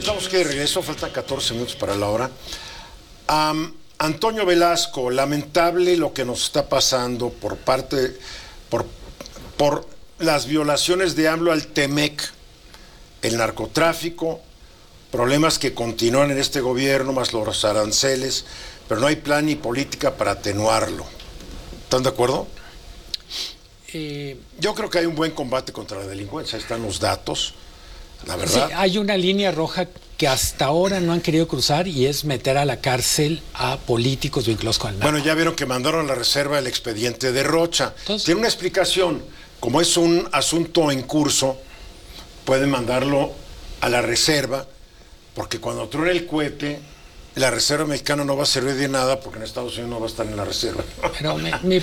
estamos aquí de regreso, faltan 14 minutos para la hora. Antonio Velasco, lamentable lo que nos está pasando por las violaciones de AMLO al TEMEC, el narcotráfico, problemas que continúan en este gobierno, más los aranceles, pero no hay plan ni política para atenuarlo. ¿Están de acuerdo? Yo creo que hay un buen combate contra la delincuencia, ahí están los datos, la verdad. Sí, hay una línea roja que hasta ahora no han querido cruzar y es meter a la cárcel a políticos vinculados con el narco. Bueno, ya vieron que mandaron a la reserva el expediente de Rocha. Entonces, tiene una explicación, como es un asunto en curso, pueden mandarlo a la reserva, porque cuando truene el cohete, la reserva mexicana no va a servir de nada, porque en Estados Unidos no va a estar en la reserva. Pero mi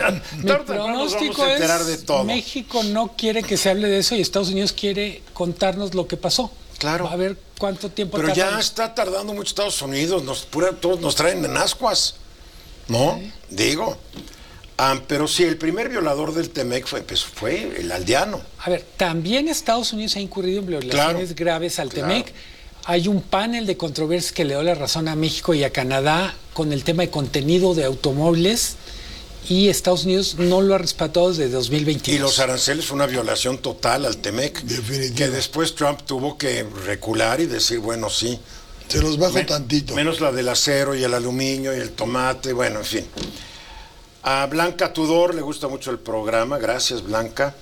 pronóstico es, México no quiere que se hable de eso y Estados Unidos quiere contarnos lo que pasó. Claro. A ver cuánto tiempo Pero ya está tardando mucho Estados Unidos, todos nos traen en ascuas, ¿no? ¿Sí? Digo. Pero sí, el primer violador del TEMEC fue el aldeano. A ver, también Estados Unidos ha incurrido en violaciones graves al TEMEC. Hay un panel de controversias que le dio la razón a México y a Canadá con el tema de contenido de automóviles y Estados Unidos no lo ha respetado desde 2022. Y los aranceles fue una violación total al TEMEC. Definitivo. Que después Trump tuvo que recular y decir, bueno, sí. Se los bajo tantito. Menos la del acero y el aluminio y el tomate, bueno, en fin. A Blanca Tudor le gusta mucho el programa, gracias Blanca.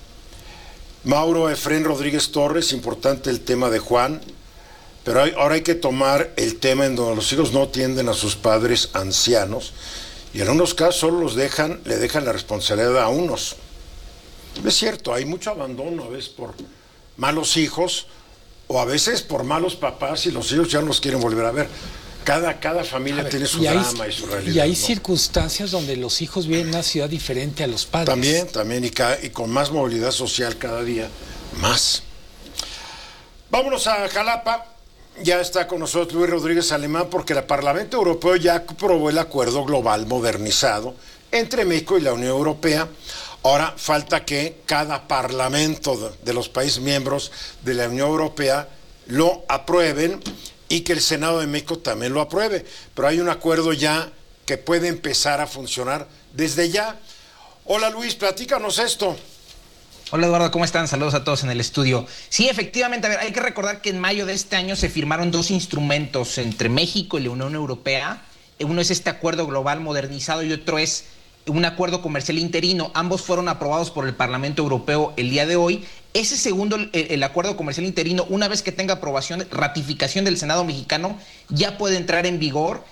Mauro Efrén Rodríguez Torres, importante el tema de Juan. Pero ahora hay que tomar el tema en donde los hijos no atienden a sus padres ancianos y en unos casos solo le dejan la responsabilidad a unos. Es cierto, hay mucho abandono a veces por malos hijos o a veces por malos papás y los hijos ya no los quieren volver a ver. Cada familia tiene su drama y su realidad. Y hay circunstancias donde los hijos viven en una ciudad diferente a los padres. También, y con más movilidad social cada día, más. Vámonos a Jalapa. Ya está con nosotros Luis Rodríguez Alemán porque el Parlamento Europeo ya aprobó el acuerdo global modernizado entre México y la Unión Europea. Ahora falta que cada parlamento de los países miembros de la Unión Europea lo aprueben y que el Senado de México también lo apruebe. Pero hay un acuerdo ya que puede empezar a funcionar desde ya. Hola Luis, platícanos esto. Hola Eduardo, ¿cómo están? Saludos a todos en el estudio. Sí, efectivamente, a ver, hay que recordar que en mayo de este año se firmaron dos instrumentos entre México y la Unión Europea. Uno es este acuerdo global modernizado y otro es un acuerdo comercial interino. Ambos fueron aprobados por el Parlamento Europeo el día de hoy. Ese segundo, el acuerdo comercial interino, una vez que tenga aprobación, ratificación del Senado mexicano, ya puede entrar en vigor.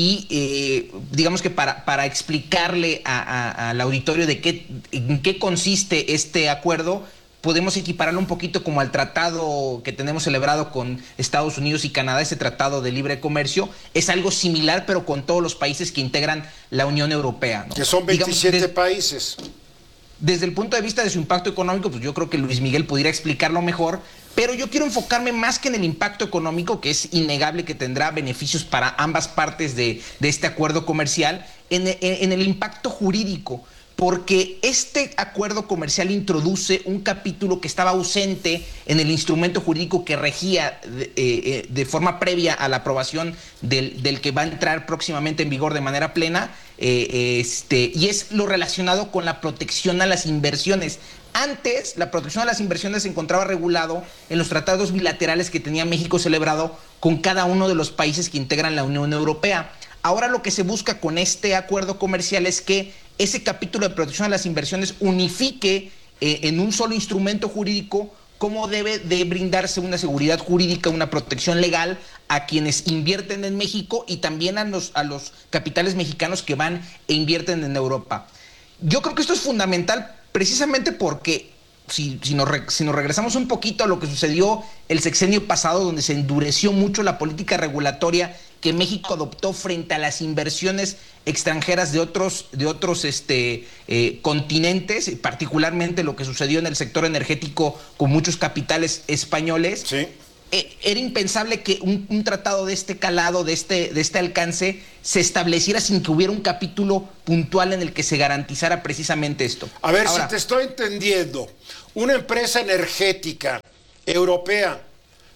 Y digamos que para explicarle al auditorio en qué consiste este acuerdo, podemos equipararlo un poquito como al tratado que tenemos celebrado con Estados Unidos y Canadá, ese tratado de libre comercio. Es algo similar, pero con todos los países que integran la Unión Europea, ¿no? Que son 27 países. Desde el punto de vista de su impacto económico, pues yo creo que Luis Miguel pudiera explicarlo mejor, pero yo quiero enfocarme más que en el impacto económico, que es innegable que tendrá beneficios para ambas partes de este acuerdo comercial, en el impacto jurídico, porque este acuerdo comercial introduce un capítulo que estaba ausente en el instrumento jurídico que regía de forma previa a la aprobación del que va a entrar próximamente en vigor de manera plena, y es lo relacionado con la protección a las inversiones. Antes, la protección a las inversiones se encontraba regulado en los tratados bilaterales que tenía México celebrado con cada uno de los países que integran la Unión Europea. Ahora lo que se busca con este acuerdo comercial es que ese capítulo de protección a las inversiones unifique en un solo instrumento jurídico cómo debe de brindarse una seguridad jurídica, una protección legal a quienes invierten en México y también a los capitales mexicanos que van e invierten en Europa. Yo creo que esto es fundamental precisamente porque si nos regresamos un poquito a lo que sucedió el sexenio pasado, donde se endureció mucho la política regulatoria que México adoptó frente a las inversiones extranjeras de otros continentes, particularmente lo que sucedió en el sector energético con muchos capitales españoles. Sí. Era impensable que un tratado de este calado, de este alcance, se estableciera sin que hubiera un capítulo puntual en el que se garantizara precisamente esto. A ver, si te estoy entendiendo, una empresa energética europea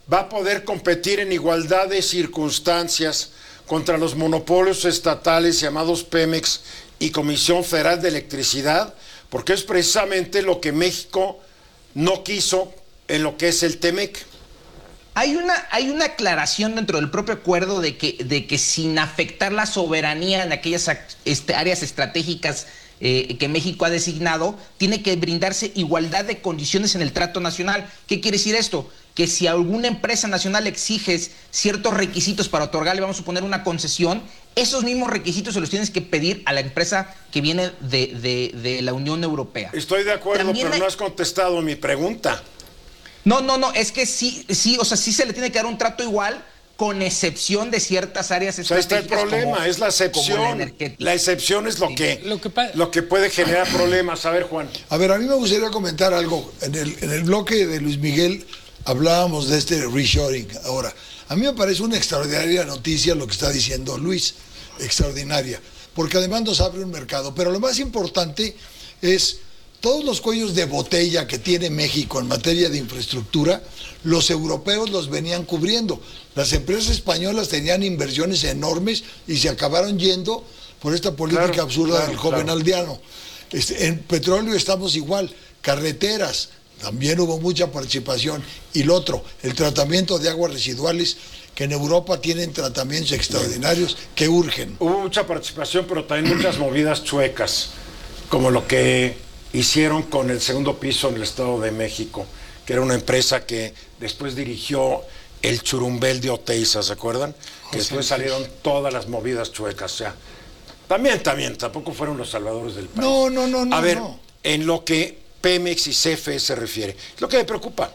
va a poder competir en igualdad de circunstancias contra los monopolios estatales llamados Pemex y Comisión Federal de Electricidad, porque es precisamente lo que México no quiso en lo que es el TEMEC. Hay una aclaración dentro del propio acuerdo de que sin afectar la soberanía en aquellas áreas estratégicas que México ha designado, tiene que brindarse igualdad de condiciones en el trato nacional. ¿Qué quiere decir esto? Que si a alguna empresa nacional exiges ciertos requisitos para otorgarle, vamos a suponer, una concesión, esos mismos requisitos se los tienes que pedir a la empresa que viene de la Unión Europea. Estoy de acuerdo, también pero no has contestado mi pregunta. No, es que sí, o sea, sí se le tiene que dar un trato igual, con excepción de ciertas áreas estratégicas. Ahí está el problema, es la excepción. La excepción es lo que puede generar problemas. A ver, Juan. A ver, a mí me gustaría comentar algo. En el bloque de Luis Miguel hablábamos de este reshoring. Ahora, a mí me parece una extraordinaria noticia lo que está diciendo Luis. Extraordinaria. Porque además nos abre un mercado. Pero lo más importante es todos los cuellos de botella que tiene México en materia de infraestructura, los europeos los venían cubriendo. Las empresas españolas tenían inversiones enormes y se acabaron yendo por esta política absurda del joven aldeano. En petróleo estamos igual, carreteras, también hubo mucha participación. Y lo otro, el tratamiento de aguas residuales, que en Europa tienen tratamientos extraordinarios que urgen. Hubo mucha participación, pero también muchas movidas chuecas, como lo que hicieron con el segundo piso en el Estado de México, que era una empresa que después dirigió el Churumbel de Oteiza, ¿se acuerdan? Que después salieron todas las movidas chuecas, o sea, también, tampoco fueron los salvadores del país. No. A ver, en lo que Pemex y CFE se refiere, lo que me preocupa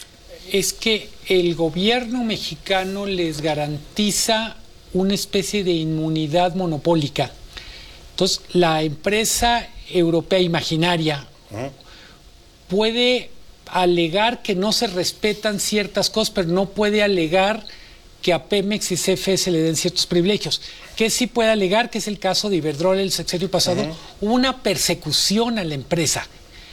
es que el gobierno mexicano les garantiza una especie de inmunidad monopólica. Entonces, la empresa europea imaginaria puede alegar que no se respetan ciertas cosas, pero no puede alegar que a Pemex y CFE se le den ciertos privilegios. Que sí puede alegar, que es el caso de Iberdrola el sexenio pasado, hubo una persecución a la empresa.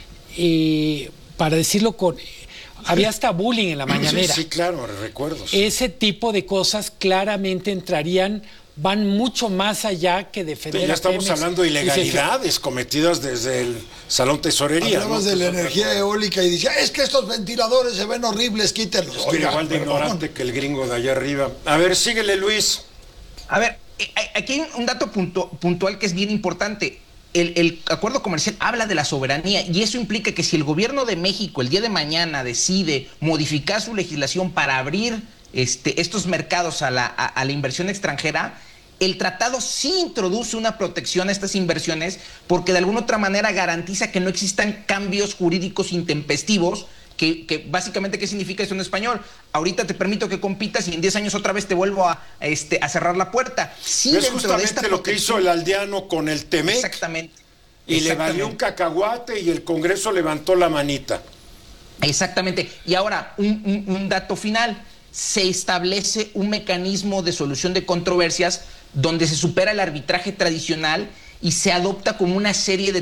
Para decirlo había hasta bullying en la mañanera. Sí, claro, recuerdo. Sí. Ese tipo de cosas claramente van mucho más allá que defender. Ya estamos hablando de ilegalidades cometidas desde el Salón Tesorería. Hablabas de la energía eólica y decía, es que estos ventiladores se ven horribles, quítenlos. Estoy igual de ignorante que el gringo de allá arriba. A ver, síguele, Luis. A ver, aquí hay un dato puntual que es bien importante. El acuerdo comercial habla de la soberanía y eso implica que si el gobierno de México el día de mañana decide modificar su legislación para abrir estos mercados a la inversión extranjera, el tratado sí introduce una protección a estas inversiones porque de alguna otra manera garantiza que no existan cambios jurídicos intempestivos. Que básicamente, ¿qué significa eso en español? Ahorita te permito que compitas y en 10 años otra vez te vuelvo a cerrar la puerta. Sí, es justamente lo que hizo el aldeano con el TEMEC. Exactamente. Y le valió un cacahuate y el Congreso levantó la manita. Exactamente. Y ahora, un dato final. Se establece un mecanismo de solución de controversias donde se supera el arbitraje tradicional y se adopta como una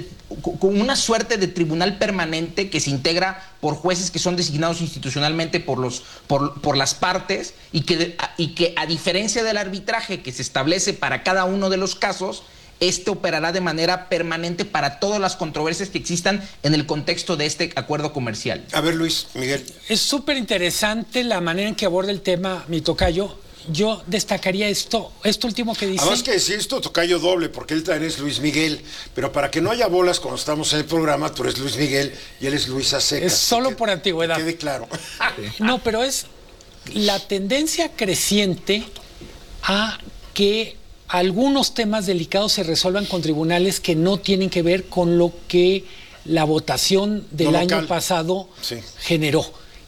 suerte de tribunal permanente que se integra por jueces que son designados institucionalmente por las partes y que a diferencia del arbitraje que se establece para cada uno de los casos, operará de manera permanente para todas las controversias que existan en el contexto de este acuerdo comercial. A ver, Luis Miguel. Es súper interesante la manera en que aborda el tema mi tocayo. Yo destacaría esto último que dice. Además que decir esto tocayo doble, porque él también es Luis Miguel, pero para que no haya bolas cuando estamos en el programa, tú eres Luis Miguel y él es Luis Acecas. Es solo por antigüedad. Quede claro. No, pero es la tendencia creciente a que algunos temas delicados se resuelvan con tribunales que no tienen que ver con lo que la votación del año pasado generó.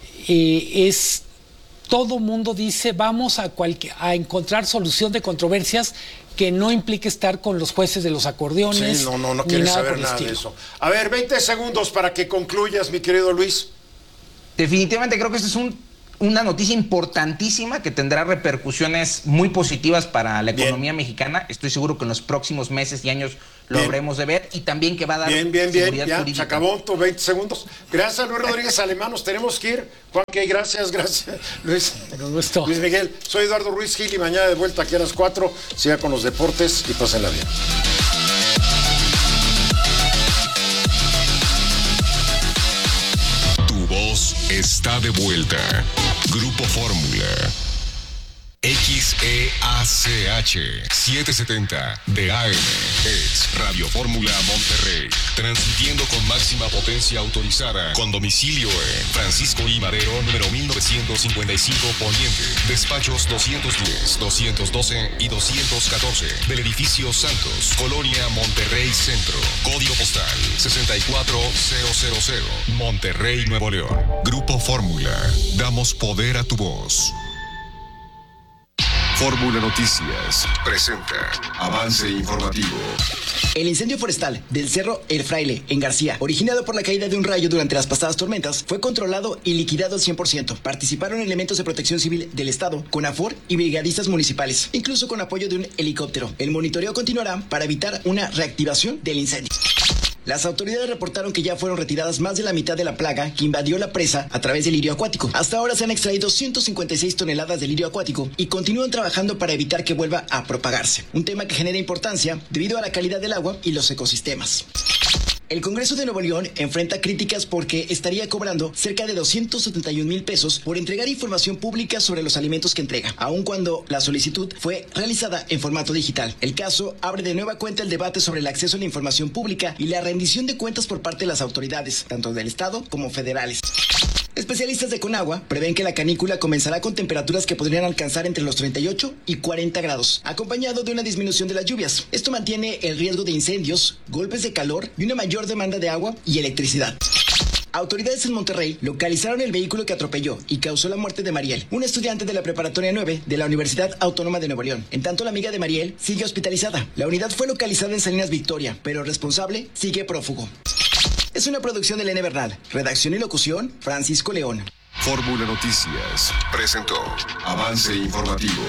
Todo mundo dice, vamos a encontrar solución de controversias que no implique estar con los jueces de los acordeones. Sí, no quieren saber nada de eso. A ver, 20 segundos para que concluyas, mi querido Luis. Definitivamente creo que este es una noticia importantísima que tendrá repercusiones muy positivas para la economía mexicana. Estoy seguro que en los próximos meses y años lo habremos de ver, y también que va a dar seguridad ya, jurídica. Se acabó tu 20 segundos. Gracias, Luis Rodríguez Alemán, nos tenemos que ir. Juan, que gracias, Luis. Con gusto. Luis Miguel, soy Eduardo Ruiz Gil y mañana de vuelta aquí a las 4. Siga con los deportes y pásenla bien. Tu voz está de vuelta. Grupo Fórmula. XEACH 770 de AM es Radio Fórmula Monterrey, transmitiendo con máxima potencia autorizada, con domicilio en Francisco I. Madero, número 1955 Poniente, despachos 210, 212 y 214 del edificio Santos, Colonia Monterrey Centro, código postal 64000, Monterrey, Nuevo León. Grupo Fórmula, damos poder a tu voz. Fórmula Noticias presenta avance informativo. El incendio forestal del Cerro El Fraile, en García, originado por la caída de un rayo durante las pasadas tormentas, fue controlado y liquidado al 100%. Participaron elementos de protección civil del Estado, CONAFOR y brigadistas municipales, incluso con apoyo de un helicóptero. El monitoreo continuará para evitar una reactivación del incendio. Las autoridades reportaron que ya fueron retiradas más de la mitad de la plaga que invadió la presa a través del lirio acuático. Hasta ahora se han extraído 156 toneladas de lirio acuático y continúan trabajando para evitar que vuelva a propagarse. Un tema que genera importancia debido a la calidad del agua y los ecosistemas. El Congreso de Nuevo León enfrenta críticas porque estaría cobrando cerca de 271,000 pesos por entregar información pública sobre los alimentos que entrega, aun cuando la solicitud fue realizada en formato digital. El caso abre de nueva cuenta el debate sobre el acceso a la información pública y la rendición de cuentas por parte de las autoridades, tanto del Estado como federales. Especialistas de Conagua prevén que la canícula comenzará con temperaturas que podrían alcanzar entre los 38 y 40 grados, acompañado de una disminución de las lluvias. Esto mantiene el riesgo de incendios, golpes de calor y una mayor demanda de agua y electricidad. Autoridades en Monterrey localizaron el vehículo que atropelló y causó la muerte de Mariel, una estudiante de la Preparatoria 9 de la Universidad Autónoma de Nuevo León. En tanto, la amiga de Mariel sigue hospitalizada. La unidad fue localizada en Salinas Victoria, pero el responsable sigue prófugo. Es una producción de Elena Bernal. Redacción y locución, Francisco León. Fórmula Noticias presentó avance informativo.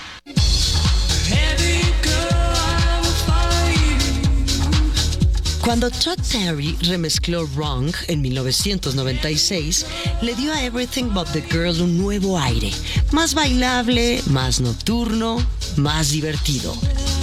Cuando Todd Terry remezcló Wrong en 1996, le dio a Everything But the Girl un nuevo aire, más bailable, más nocturno, más divertido.